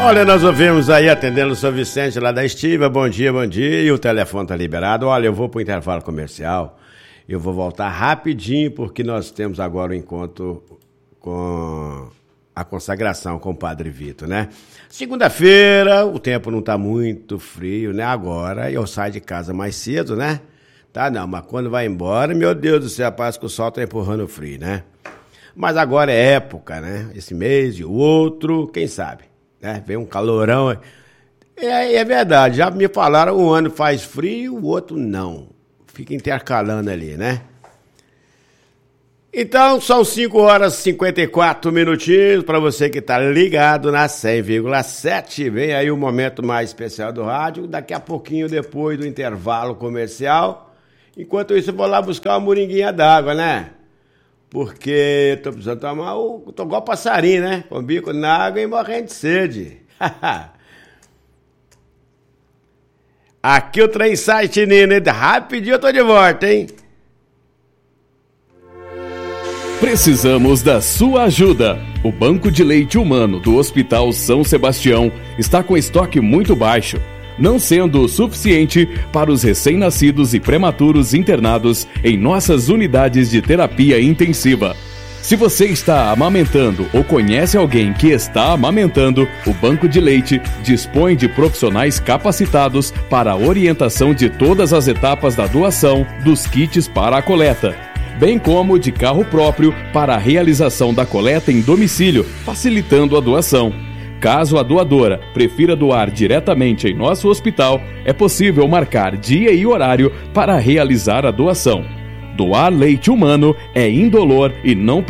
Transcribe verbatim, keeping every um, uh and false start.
Olha, nós ouvimos aí, atendendo o seu Vicente lá da Estiva, bom dia, bom dia, e o telefone tá liberado. Olha, eu vou pro intervalo comercial, eu vou voltar rapidinho, porque nós temos agora o encontro com a consagração com o Padre Vitor, né? Segunda-feira, o tempo não tá muito frio, né? Agora eu saio de casa mais cedo, né? Tá, não, mas quando vai embora, meu Deus do céu, parece que o sol tá empurrando o frio, né? Mas agora é época, né? Esse mês e o outro, quem sabe? Né? Vem um calorão. É, é verdade, já me falaram, um ano faz frio, o outro não. Fica intercalando ali, né? Então, são cinco horas e cinquenta e quatro minutinhos para você que está ligado na cem vírgula sete. Vem aí o momento mais especial do rádio, daqui a pouquinho depois do intervalo comercial. Enquanto isso, eu vou lá buscar uma moringuinha d'água, né? Porque tô precisando tomar o... Tô igual passarinho, né? Com o bico na água e morrendo de sede. Aqui o trem sai, Nina. Rapidinho eu tô de volta, hein? Precisamos da sua ajuda. O Banco de Leite Humano do Hospital São Sebastião está com estoque muito baixo, não sendo o suficiente para os recém-nascidos e prematuros internados em nossas unidades de terapia intensiva. Se você está amamentando ou conhece alguém que está amamentando, o Banco de Leite dispõe de profissionais capacitados para a orientação de todas as etapas da doação dos kits para a coleta, bem como de carro próprio para a realização da coleta em domicílio, facilitando a doação. Caso a doadora prefira doar diretamente em nosso hospital, é possível marcar dia e horário para realizar a doação. Doar leite humano é indolor e não